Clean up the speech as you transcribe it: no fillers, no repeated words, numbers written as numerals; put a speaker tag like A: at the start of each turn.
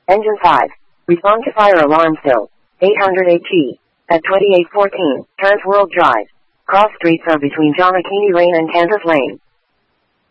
A: Engine 5. Respond to fire alarm still. 800 AT. At 2814, Trans World Drive. Cross streets are between John McKinney Lane and Kansas Lane.